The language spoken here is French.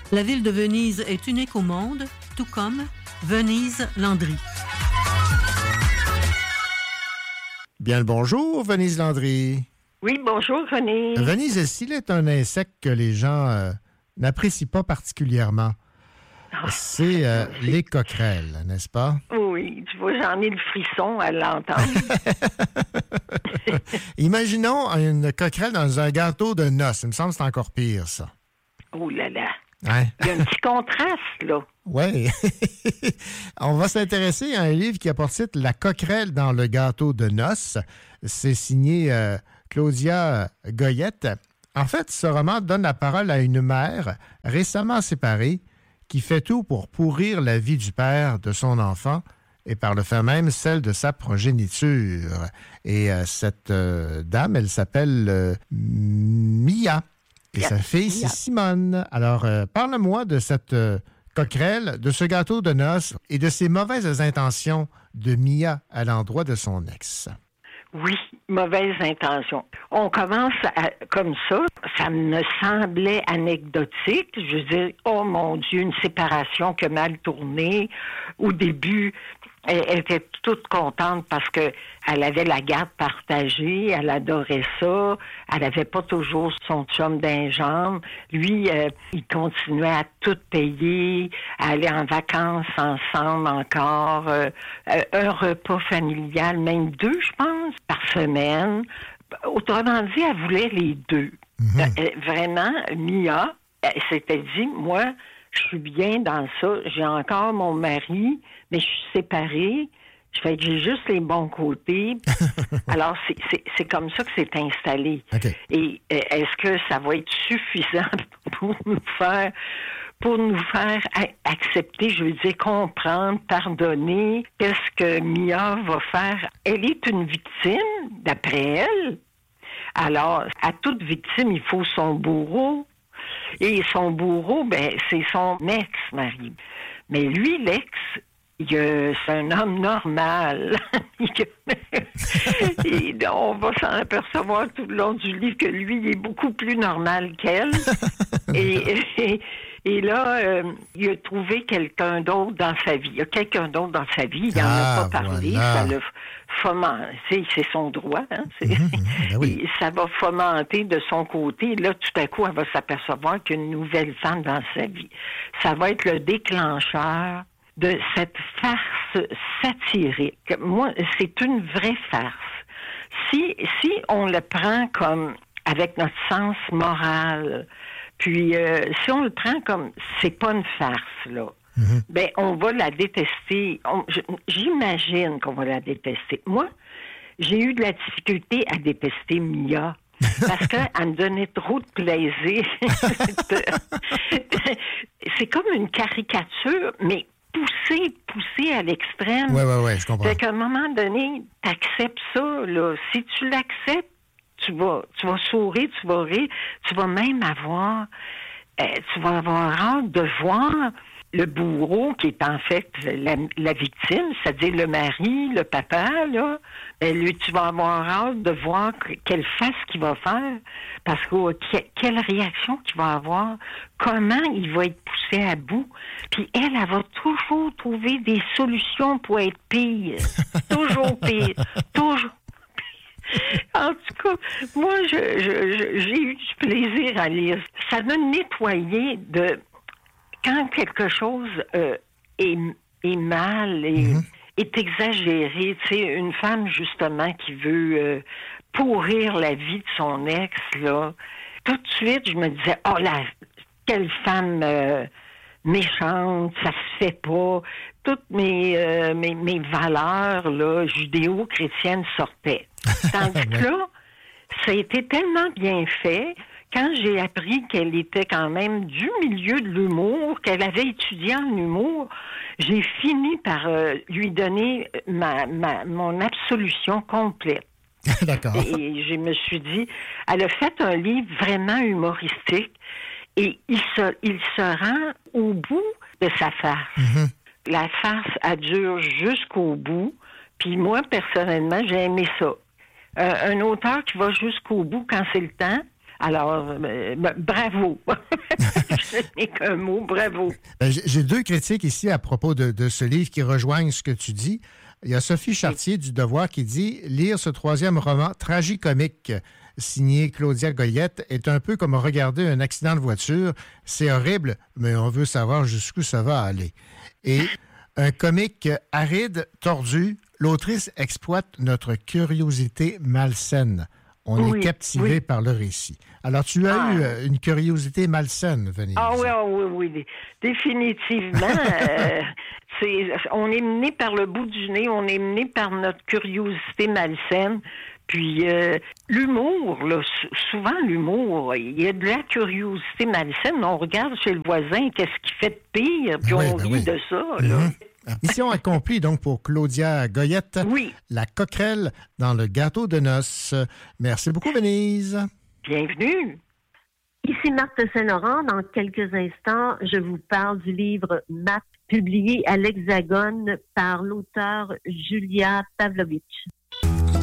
La ville de Venise est unique au monde, tout comme Venise Landry. Bien le bonjour, Venise Landry. Oui, bonjour, René. Venise, s'il est un insecte que les gens n'apprécient pas particulièrement, c'est les coquerelles, n'est-ce pas? Oui, tu vois, j'en ai le frisson à l'entendre. Imaginons une coquerelle dans un gâteau de noces. Il me semble que c'est encore pire, ça. Oh là là. Hein? Il y a un petit contraste, là. Oui. On va s'intéresser à un livre qui a pour titre La coquerelle dans le gâteau de noces. C'est signé Claudia Goyette. En fait, ce roman donne la parole à une mère récemment séparée qui fait tout pour pourrir la vie du père de son enfant et par le fait même celle de sa progéniture. Et cette dame, elle s'appelle Mia. Et sa fille, c'est Simone. Alors, parle-moi de cette coquerelle, de ce gâteau de noces et de ses mauvaises intentions de Mia à l'endroit de son ex. Oui, mauvaise intention. On commence comme ça. Ça me semblait anecdotique. Je veux dire, oh mon Dieu, une séparation qui a mal tourné. Au début, elle était toute contente parce que elle avait la garde partagée, elle adorait ça. Elle n'avait pas toujours son chum d'un jambe. Lui, il continuait à tout payer, à aller en vacances ensemble encore, un repas familial, même 2, je pense, par semaine. Autrement dit, elle voulait les 2. Vraiment, Mia, elle s'était dit, moi, je suis bien dans ça. J'ai encore mon mari, mais je suis séparée. Fait que j'ai juste les bons côtés. Alors, c'est comme ça que c'est installé. Okay. Et est-ce que ça va être suffisant pour nous faire accepter, je veux dire, comprendre, pardonner? Qu'est-ce que Mia va faire? Elle est une victime, d'après elle. Alors, à toute victime, il faut son bourreau. Et son bourreau, c'est son ex-mari. Mais lui, l'ex, c'est un homme normal. Et on va s'en apercevoir tout le long du livre que lui, il est beaucoup plus normal qu'elle. Et là, il a trouvé quelqu'un d'autre dans sa vie. Il y a quelqu'un d'autre dans sa vie. Il n'en a pas parlé. Voilà. Ça l'a fomenté. C'est son droit. Hein? Ben oui. Ça va fomenter de son côté. Et là, tout à coup, elle va s'apercevoir qu'il y a une nouvelle femme dans sa vie. Ça va être le déclencheur de cette farce satirique. Moi, c'est une vraie farce. Si on le prend comme avec notre sens moral, puis si on le prend comme c'est pas une farce, là, on va la détester. J'imagine qu'on va la détester. Moi, j'ai eu de la difficulté à détester Mia. Parce qu'elle me donnait trop de plaisir. C'est comme une caricature, mais poussé à l'extrême. Oui, je comprends. Fait qu'à un moment donné, t'acceptes ça, là. Si tu l'acceptes, tu vas sourire, tu vas rire, tu vas même avoir hâte de voir le bourreau qui est en fait la victime, c'est-à-dire le mari, le papa, là. Lui, tu vas avoir hâte de voir quelle face qu'il va faire, parce que quelle réaction qu'il va avoir, comment il va être poussé à bout. Puis elle va toujours trouver des solutions pour être pire. Toujours pire. Toujours. En tout cas, moi, j'ai eu du plaisir à lire. Ça m'a nettoyé de... Quand quelque chose est mal et est exagéré, tu sais, une femme, justement, qui veut pourrir la vie de son ex, là, tout de suite, je me disais, oh là, quelle femme méchante, ça se fait pas. Toutes mes valeurs, là, judéo-chrétiennes sortaient. Tandis que là, ça a été tellement bien fait. Quand j'ai appris qu'elle était quand même du milieu de l'humour, qu'elle avait étudié en humour, j'ai fini par lui donner mon absolution complète. D'accord. Et je me suis dit, elle a fait un livre vraiment humoristique et il se rend au bout de sa farce. La farce, elle dure jusqu'au bout. Puis moi, personnellement, j'ai aimé ça. Un auteur qui va jusqu'au bout quand c'est le temps, alors, bravo. donné qu'un mot. Bravo. Ben, j'ai 2 critiques ici à propos de ce livre qui rejoignent ce que tu dis. Il y a Sophie Chartier du Devoir qui dit « Lire ce 3e roman tragicomique signé Claudia Goyette est un peu comme regarder un accident de voiture. C'est horrible, mais on veut savoir jusqu'où ça va aller. » Et un comique aride, tordu, l'autrice exploite notre curiosité malsaine. On est captivé par le récit. Alors, tu as eu une curiosité malsaine, Venise. Oui. Définitivement. On est mené par le bout du nez, on est mené par notre curiosité malsaine. Puis l'humour, là, souvent l'humour, il y a de la curiosité malsaine. On regarde chez le voisin, qu'est-ce qu'il fait de pire, puis on rit de ça. Là. Mission accomplie donc pour Claudia Goyette. Oui. La coquerelle dans le gâteau de noces. Merci beaucoup, Venise. Bienvenue. Ici Marthe Saint-Laurent. Dans quelques instants, je vous parle du livre Maths, publié à l'Hexagone par l'auteur Julia Pavlovitch.